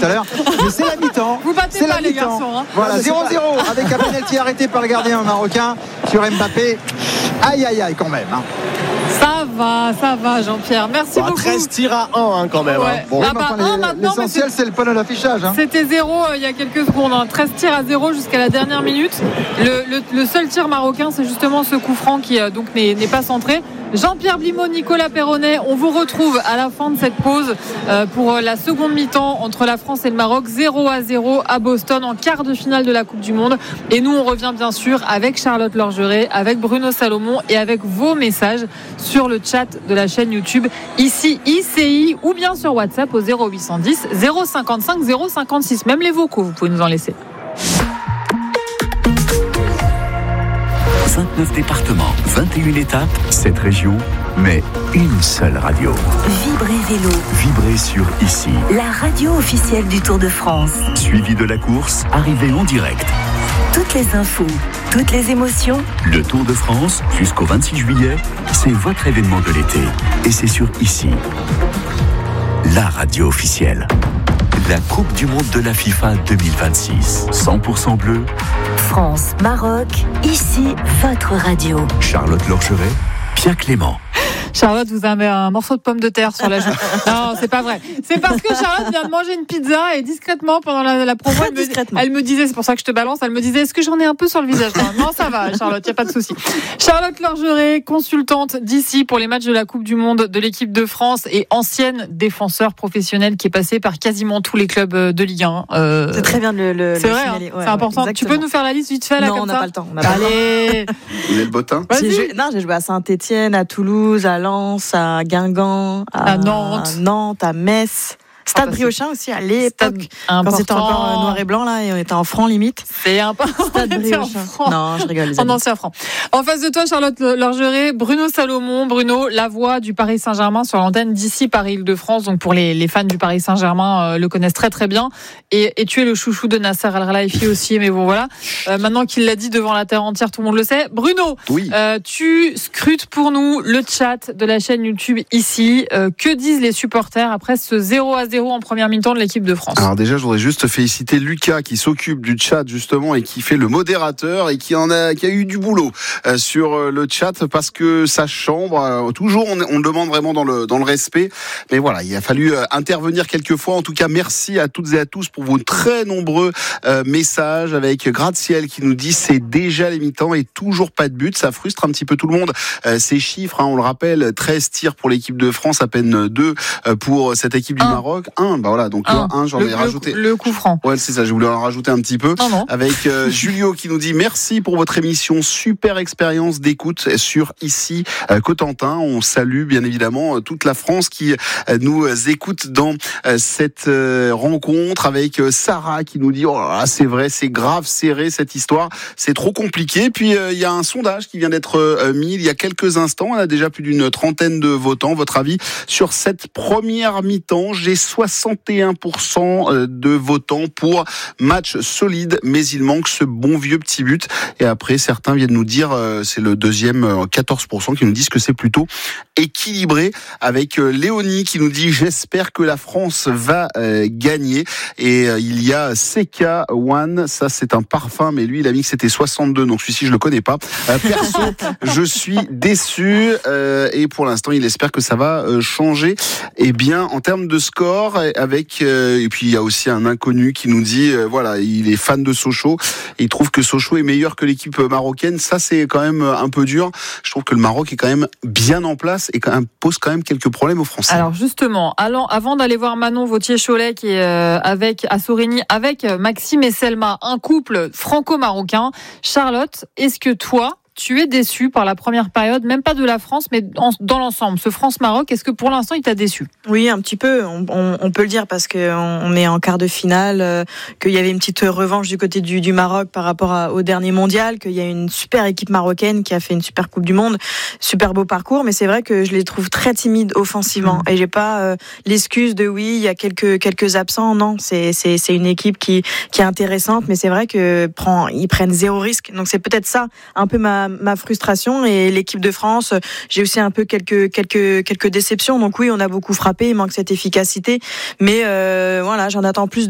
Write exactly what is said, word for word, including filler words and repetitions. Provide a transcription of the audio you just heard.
tout à l'heure. Mais c'est la mi-temps. Vous battez c'est pas la les mi-temps. garçons. Hein. Voilà, zéro zéro avec un penalty arrêté par le gardien marocain sur Mbappé. Aïe aïe aïe quand même. Hein. Ça va, ça va Jean-Pierre. Merci bah, beaucoup. treize tirs à un hein, quand même. Ouais. Hein. Bon. Ah bah, enfin, un, maintenant, l'essentiel c'est... c'est le panneau d'affichage. Hein. C'était zéro euh, il y a quelques secondes. Hein. treize tirs à zéro jusqu'à la dernière minute. Le, le, le seul tir marocain, c'est justement ce coup franc qui euh, donc n'est, n'est pas centré. Jean-Pierre Blimaud, Nicolas Perronnet, on vous retrouve à la fin de cette pause euh, pour la seconde mi-temps entre la France et le Maroc, zéro à zéro à Boston en quart de finale de la Coupe du Monde. Et nous, on revient bien sûr avec Charlotte Lorgeret, avec Bruno Salomon et avec vos messages sur le chat de la chaîne YouTube ici I C I ou bien sur WhatsApp au zéro huit cent dix zéro cinquante-cinq zéro cinquante-six. Même les vocaux, vous pouvez nous en laisser. vingt-neuf départements, vingt et une étapes, sept régions, mais une seule radio. Vibrez Vélo. Vibrez sur Ici. La radio officielle du Tour de France. Suivi de la course, arrivée en direct. Toutes les infos, toutes les émotions. Le Tour de France, jusqu'au vingt-six juillet, c'est votre événement de l'été. Et c'est sur Ici. La radio officielle. La Coupe du Monde de la FIFA deux mille vingt-six. cent pour cent bleu. France, Maroc, ici, votre radio. Charlotte Lorgeret, Pierre Clément. Charlotte, vous avez un morceau de pomme de terre sur la joue. Non, c'est pas vrai. C'est parce que Charlotte vient de manger une pizza et discrètement, pendant la, la promo, elle me, elle me disait, c'est pour ça que je te balance, elle me disait, est-ce que j'en ai un peu sur le visage? Non, non ça va, Charlotte, y a pas de souci. Charlotte Lorgeret, consultante d'ici pour les matchs de la Coupe du Monde de l'équipe de France et ancienne défenseur professionnelle qui est passée par quasiment tous les clubs de Ligue un. Euh, c'est très bien de le, c'est le vrai, signaler. hein, ouais, c'est important. Ouais, tu peux nous faire la liste vite fait là, non, comme on n'a ça pas le temps. On a pas Allez. Vous êtes le botin. J'ai joué, non, j'ai joué à Saint-Étienne, à Toulouse, à Lens, à Guingamp, à, à Nantes. à Nantes, à Metz. Stade ah, Briochin aussi à l'époque, quand c'était encore noir et blanc là, et on était en franc limite. C'est important. Stade Briochin. Non, je rigole. Les en ancien franc. En face de toi, Charlotte Lorgeret, Bruno Salomon. Bruno, la voix du Paris Saint-Germain sur l'antenne d'ici Paris-Île-de-France. Donc pour les, les fans du Paris Saint-Germain, euh, le connaissent très très bien. Et, et tu es le chouchou de Nasser Al-Khelaifi aussi. Mais bon voilà. Euh, maintenant qu'il l'a dit devant la terre entière, tout le monde le sait. Bruno, oui. euh, tu scrutes pour nous le chat de la chaîne YouTube ici. Euh, que disent les supporters après ce zéro à zéro en première mi-temps de l'équipe de France? Alors déjà, je voudrais juste féliciter Lucas qui s'occupe du chat justement et qui fait le modérateur et qui en a, qui a eu du boulot euh, sur euh, le chat parce que sa chambre, euh, toujours on, on le demande vraiment dans le dans le respect. Mais voilà, il a fallu euh, intervenir quelques fois. En tout cas, merci à toutes et à tous pour vos très nombreux euh, messages avec Gratte-Ciel qui nous dit c'est déjà les mi-temps et toujours pas de but. Ça frustre un petit peu tout le monde. Euh, ces chiffres, hein, on le rappelle, treize tirs pour l'équipe de France, à peine deux euh, pour cette équipe du un. Maroc. Un, bah voilà, donc un, un j'en le, ai rajouté. Le coup franc. Ouais, c'est ça, je voulais en rajouter un petit peu. Non, non. Avec euh, Julio qui nous dit merci pour votre émission, super expérience d'écoute sur ici euh, Cotentin. On salue bien évidemment euh, toute la France qui euh, nous euh, écoute dans euh, cette euh, rencontre avec euh, Sarah qui nous dit oh là là, c'est vrai, c'est grave serré cette histoire, c'est trop compliqué. Puis il euh, y a un sondage qui vient d'être euh, mis il y a quelques instants. On a déjà plus d'une trentaine de votants. Votre avis sur cette première mi-temps? J'ai soixante et un pour cent de votants pour match solide, mais il manque ce bon vieux petit but. Et après, certains viennent nous dire, euh, c'est le deuxième, euh, quatorze pour cent qui nous disent que c'est plutôt équilibré. Avec euh, Léonie qui nous dit, j'espère que la France va euh, gagner. Et euh, il y a C K One, ça c'est un parfum, mais lui il a mis que c'était soixante-deux, donc celui-ci je le connais pas. Euh, perso, je suis déçu euh, et pour l'instant il espère que ça va euh, changer. Et bien en termes de score, avec euh, et puis il y a aussi un inconnu qui nous dit euh, voilà, il est fan de Sochaux et il trouve que Sochaux est meilleur que l'équipe marocaine. Ça c'est quand même un peu dur. Je trouve que le Maroc est quand même bien en place et quand même, pose quand même quelques problèmes aux Français. Alors justement, allant, avant d'aller voir Manon Vautier-Cholet qui est euh, avec à Sorigny avec Maxime et Selma, un couple franco-marocain. Charlotte, est-ce que toi tu es déçu par la première période, même pas de la France, mais en, dans l'ensemble, ce France-Maroc, est-ce que pour l'instant il t'a déçu? Oui, un petit peu, on, on, on peut le dire parce qu'on on est en quart de finale, euh, qu'il y avait une petite revanche du côté du, du Maroc par rapport à, au dernier mondial, qu'il y a une super équipe marocaine qui a fait une super Coupe du Monde, super beau parcours, mais c'est vrai que je les trouve très timides offensivement mmh. et j'ai pas euh, l'excuse de oui, il y a quelques quelques absents, non, c'est c'est c'est une équipe qui qui est intéressante, mais c'est vrai que prend ils prennent zéro risque, donc c'est peut-être ça un peu ma ma frustration. Et l'équipe de France, j'ai aussi un peu quelques quelques quelques déceptions. Donc oui, on a beaucoup frappé, il manque cette efficacité, mais euh, voilà, j'en attends plus de